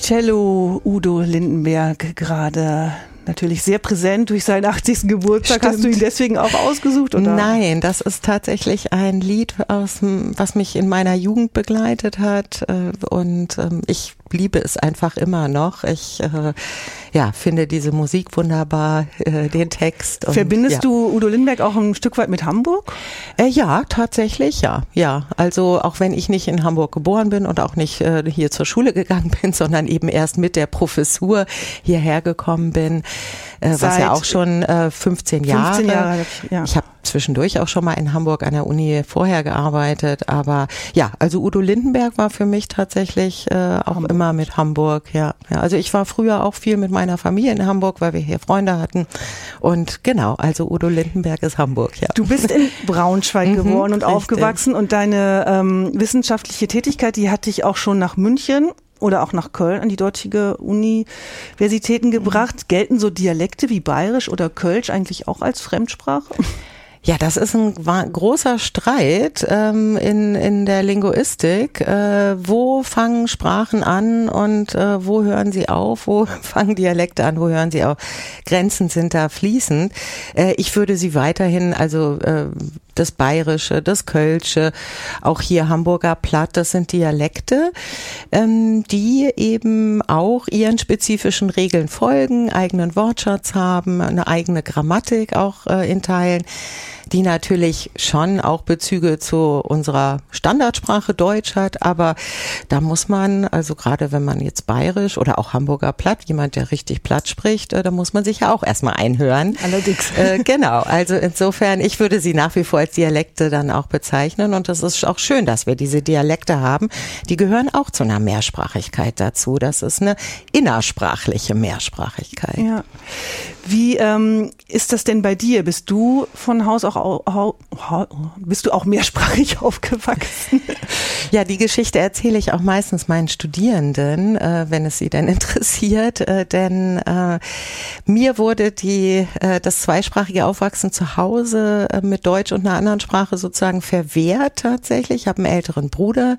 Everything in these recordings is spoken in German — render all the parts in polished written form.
Cello Udo Lindenberg gerade natürlich sehr präsent durch seinen 80. Geburtstag. Stimmt. Hast du ihn deswegen auch ausgesucht, oder? Nein, das ist tatsächlich ein Lied, was mich in meiner Jugend begleitet hat, und ich liebe es einfach immer noch. Ich finde diese Musik wunderbar, den Text. Verbindest du Udo Lindenberg auch ein Stück weit mit Hamburg? Ja, tatsächlich, ja. Also auch wenn ich nicht in Hamburg geboren bin und auch nicht hier zur Schule gegangen bin, sondern eben erst mit der Professur hierher gekommen bin, was ja auch schon 15 Jahre. 15 Jahre, ja. Ich habe zwischendurch auch schon mal in Hamburg an der Uni vorher gearbeitet, aber ja, also Udo Lindenberg war für mich tatsächlich auch immer mit Hamburg, ja. Also ich war früher auch viel mit meiner Familie in Hamburg, weil wir hier Freunde hatten, und genau, also Udo Lindenberg ist Hamburg, ja. Du bist in Braunschweig geboren und richtig. aufgewachsen, und deine wissenschaftliche Tätigkeit, die hat dich auch schon nach München oder auch nach Köln an die dortige Universitäten gebracht. Gelten so Dialekte wie Bayerisch oder Kölsch eigentlich auch als Fremdsprache? Ja, das ist ein großer Streit in der Linguistik. Wo fangen Sprachen an und wo hören sie auf? Wo fangen Dialekte an? Wo hören sie auf? Grenzen sind da fließend. Ich würde sie weiterhin, also das Bayerische, das Kölsche, auch hier Hamburger Platt, das sind Dialekte, die eben auch ihren spezifischen Regeln folgen, eigenen Wortschatz haben, eine eigene Grammatik auch in Teilen, die natürlich schon auch Bezüge zu unserer Standardsprache Deutsch hat, aber da muss man, also gerade wenn man jetzt Bayerisch oder auch Hamburger Platt, jemand, der richtig Platt spricht, da muss man sich ja auch erstmal einhören. Allerdings. Genau, also insofern, ich würde sie nach wie vor als Dialekte dann auch bezeichnen, und das ist auch schön, dass wir diese Dialekte haben. Die gehören auch zu einer Mehrsprachigkeit dazu. Das ist eine innersprachliche Mehrsprachigkeit. Ja. Wie ist das denn bei dir? Bist du von Haus bist du auch mehrsprachig aufgewachsen? Ja, die Geschichte erzähle ich auch meistens meinen Studierenden, wenn es sie denn interessiert, denn mir wurde das zweisprachige Aufwachsen zu Hause mit Deutsch und einer anderen Sprache sozusagen verwehrt tatsächlich. Ich habe einen älteren Bruder,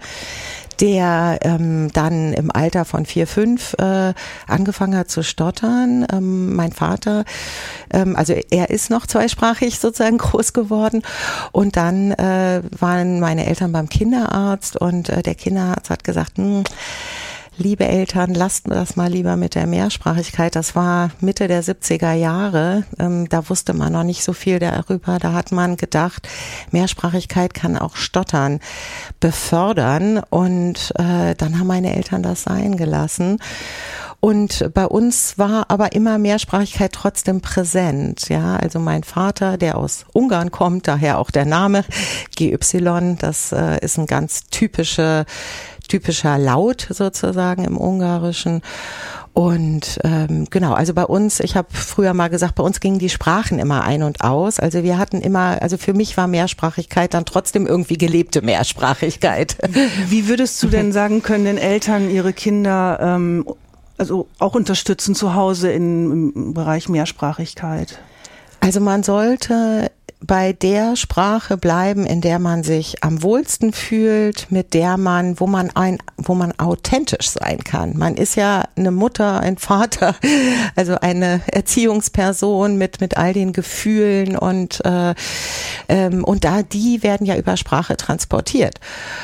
der dann im Alter von 4, 5 angefangen hat zu stottern. Mein Vater, also er ist noch zweisprachig sozusagen groß geworden, und dann waren meine Eltern beim Kinderarzt, und der Kinderarzt hat gesagt, liebe Eltern, lasst das mal lieber mit der Mehrsprachigkeit. Das war Mitte der 70er Jahre. Da wusste man noch nicht so viel darüber. Da hat man gedacht, Mehrsprachigkeit kann auch Stottern befördern. Und dann haben meine Eltern das sein gelassen. Und bei uns war aber immer Mehrsprachigkeit trotzdem präsent. Ja, also mein Vater, der aus Ungarn kommt, daher auch der Name GY, das ist ein ganz typischer Laut sozusagen im Ungarischen. Und genau, also bei uns, ich habe früher mal gesagt, bei uns gingen die Sprachen immer ein und aus. Also wir hatten immer, also für mich war Mehrsprachigkeit dann trotzdem irgendwie gelebte Mehrsprachigkeit. Wie würdest du denn sagen, können denn Eltern ihre Kinder also auch unterstützen zu Hause im Bereich Mehrsprachigkeit? Also man sollte bei der Sprache bleiben, in der man sich am wohlsten fühlt, mit der wo man authentisch sein kann. Man ist ja eine Mutter, ein Vater, also eine Erziehungsperson mit all den Gefühlen, und die werden ja über Sprache transportiert.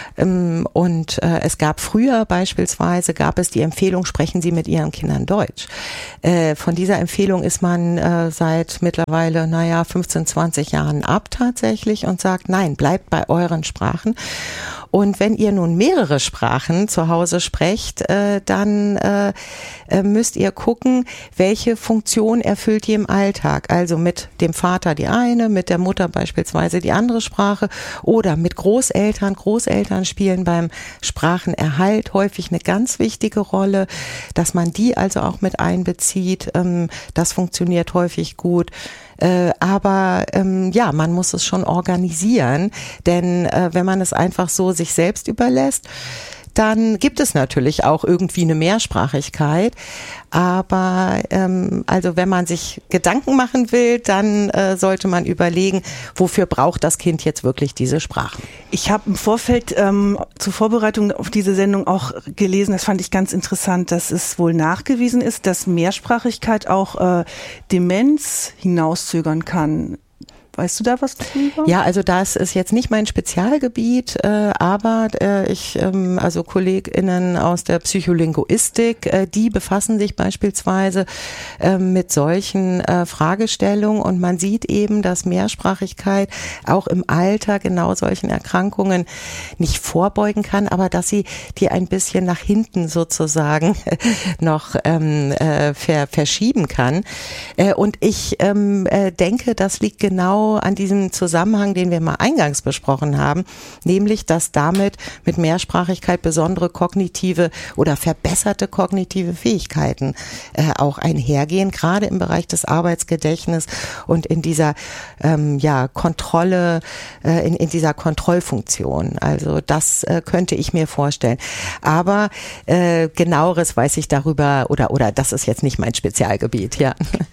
Es gab früher beispielsweise, die Empfehlung, sprechen Sie mit Ihren Kindern Deutsch. Von dieser Empfehlung ist man seit mittlerweile, 15, 20 Jahren ab tatsächlich und sagt, nein, bleibt bei euren Sprachen. Und wenn ihr nun mehrere Sprachen zu Hause sprecht, dann müsst ihr gucken, welche Funktion erfüllt ihr im Alltag. Also mit dem Vater die eine, mit der Mutter beispielsweise die andere Sprache, oder mit Großeltern. Großeltern spielen beim Sprachenerhalt häufig eine ganz wichtige Rolle, dass man die also auch mit einbezieht. Das funktioniert häufig gut. Aber man muss es schon organisieren, denn wenn man es einfach so sich selbst überlässt, dann gibt es natürlich auch irgendwie eine Mehrsprachigkeit. Aber also wenn man sich Gedanken machen will, dann sollte man überlegen, wofür braucht das Kind jetzt wirklich diese Sprachen. Ich habe im Vorfeld zur Vorbereitung auf diese Sendung auch gelesen, das fand ich ganz interessant, dass es wohl nachgewiesen ist, dass Mehrsprachigkeit auch Demenz hinauszögern kann. Weißt du da was drüber? Ja, also das ist jetzt nicht mein Spezialgebiet, aber also KollegInnen aus der Psycholinguistik, die befassen sich beispielsweise mit solchen Fragestellungen und man sieht eben, dass Mehrsprachigkeit auch im Alter genau solchen Erkrankungen nicht vorbeugen kann, aber dass sie die ein bisschen nach hinten sozusagen noch verschieben kann. Und ich denke, das liegt genau an diesem Zusammenhang, den wir mal eingangs besprochen haben, nämlich, dass damit mit Mehrsprachigkeit besondere kognitive oder verbesserte kognitive Fähigkeiten auch einhergehen, gerade im Bereich des Arbeitsgedächtnisses und in dieser Kontrolle, in dieser Kontrollfunktion. Also das könnte ich mir vorstellen. Aber Genaueres weiß ich darüber oder das ist jetzt nicht mein Spezialgebiet, ja.